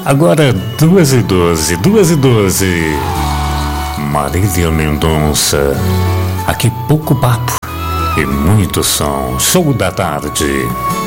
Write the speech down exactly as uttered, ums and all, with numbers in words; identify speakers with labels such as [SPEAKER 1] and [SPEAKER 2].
[SPEAKER 1] Agora duas e doze, duas e doze. Marília Mendonça. Aqui pouco papo e muito som. Show da tarde.